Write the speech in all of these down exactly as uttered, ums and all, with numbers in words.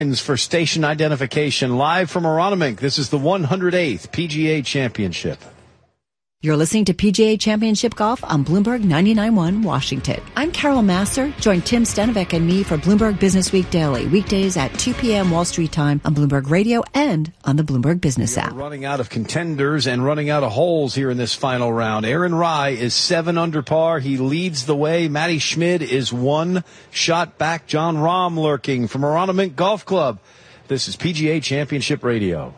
For station identification, live from Aronimink. This is the one hundred eighth P G A Championship. You're listening to P G A Championship Golf on Bloomberg ninety-nine point one Washington. I'm Carol Masser. Join Tim Stenovic and me for Bloomberg Business Week Daily, weekdays at two p.m. Wall Street time on Bloomberg Radio and on the Bloomberg Business app. Running out of contenders and running out of holes here in this final round. Aaron Rai is seven under par. He leads the way. Matty Schmid is one shot back. Jon Rahm lurking from Aronimink Golf Club. This is P G A Championship Radio.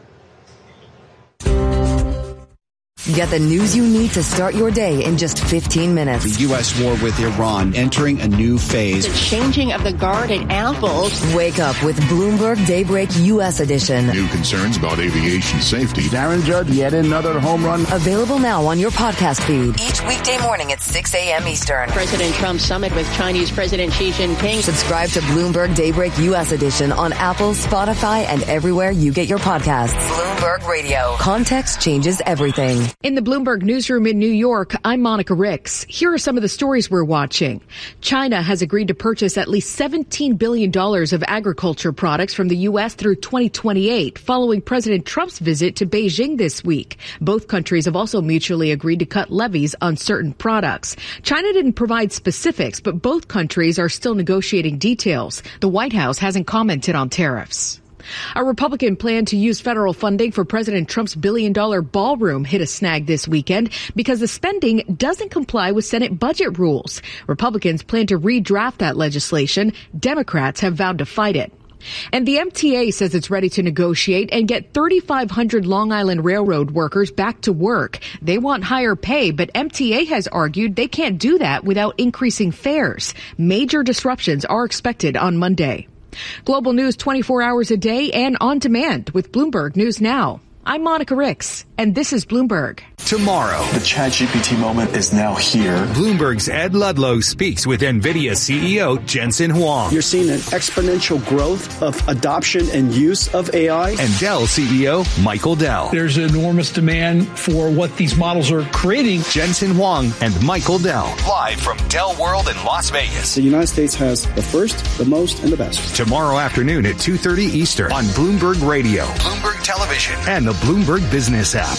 Get the news you need to start your day in just fifteen minutes. The U S war with Iran entering a new phase. The changing of the guard at Apple. Wake up with Bloomberg Daybreak U S edition. New concerns about aviation safety. Darren Judge, yet another home run. Available now on your podcast feed. Each weekday morning at six a.m. Eastern. President Trump summit with Chinese President Xi Jinping. Subscribe to Bloomberg Daybreak U S edition on Apple, Spotify, and everywhere you get your podcasts. Bloomberg Radio. Context changes everything. In the Bloomberg newsroom in New York, I'm Monica Ricks. Here are some of the stories we're watching. China has agreed to purchase at least seventeen billion dollars of agriculture products from the U S through twenty twenty-eight, following President Trump's visit to Beijing this week. Both countries have also mutually agreed to cut levies on certain products. China didn't provide specifics, but both countries are still negotiating details. The White House hasn't commented on tariffs. A Republican plan to use federal funding for President Trump's billion-dollar ballroom hit a snag this weekend because the spending doesn't comply with Senate budget rules. Republicans plan to redraft that legislation. Democrats have vowed to fight it. And the M T A says it's ready to negotiate and get thirty-five hundred Long Island Railroad workers back to work. They want higher pay, but M T A has argued they can't do that without increasing fares. Major disruptions are expected on Monday. Global news twenty-four hours a day and on demand with Bloomberg News Now. I'm Monica Ricks, and this is Bloomberg. Tomorrow, the ChatGPT moment is now here. Bloomberg's Ed Ludlow speaks with NVIDIA C E O Jensen Huang. You're seeing an exponential growth of adoption and use of A I. And Dell C E O Michael Dell. There's enormous demand for what these models are creating. Jensen Huang and Michael Dell. Live from Dell World in Las Vegas. The United States has the first, the most, and the best. Tomorrow afternoon at two thirty Eastern on Bloomberg Radio, Bloomberg Television, and the Bloomberg Business app.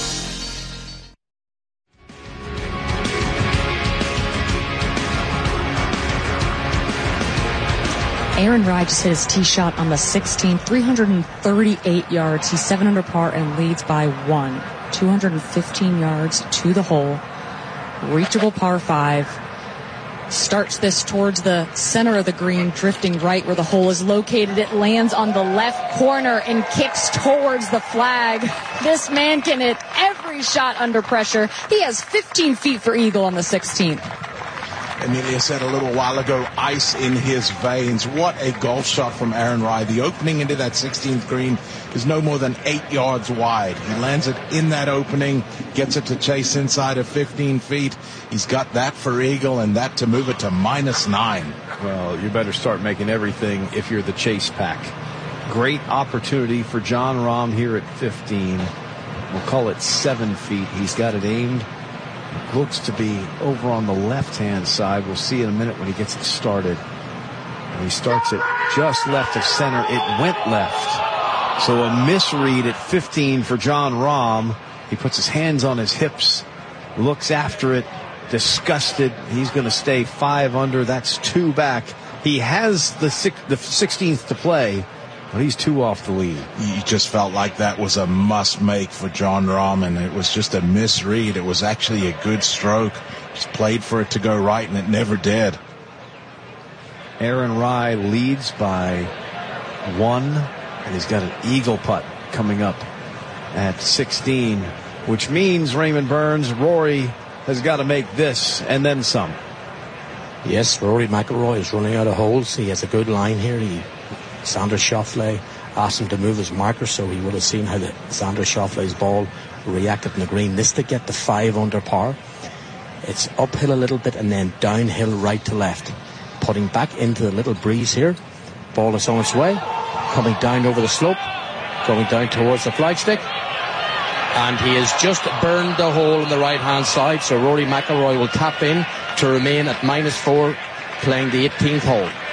Aaron Rai just hit his tee shot on the sixteenth, three hundred thirty-eight yards. He's seven under par and leads by one. two hundred fifteen yards to the hole. Reachable par five. Starts this towards the center of the green, drifting right where the hole is located. It lands on the left corner and kicks towards the flag. This man can hit every shot under pressure. He has fifteen feet for eagle on the sixteenth. Amelia said a little while ago, ice in his veins. What a golf shot from Aaron Rai. The opening into that sixteenth green is no more than eight yards wide. He lands it in that opening, gets it to chase inside of fifteen feet. He's got that for eagle and that to move it to minus nine. Well, you better start making everything if you're the chase pack. Great opportunity for Jon Rahm here at fifteen. We'll call it seven feet. He's got it aimed. Looks to be over on the left-hand side. We'll see in a minute when he gets it started. And he starts it just left of center. It went left. So a misread at fifteen for Jon Rahm. He puts his hands on his hips, looks after it, disgusted. He's going to stay five under. That's two back. He has the six, the sixteenth to play, but he's two off the lead. You just felt like that was a must-make for Jon Rahm, and it was just a misread. It was actually a good stroke. Just played for it to go right, and it never did. Aaron Rai leads by one, and he's got an eagle putt coming up at sixteen, which means Raymond Burns, Rory has got to make this and then some. Yes, Rory McIlroy is running out of holes. He has a good line here. He Xander Schauffele asked him to move his marker, so he would have seen how the Xander Schauffele's ball reacted in the green. This to get the five under par. It's uphill a little bit and then downhill right to left. Putting back into the little breeze here. Ball is on its way. Coming down over the slope. Going down towards the flagstick. And he has just burned the hole on the right-hand side, so Rory McIlroy will tap in to remain at minus four, playing the eighteenth hole.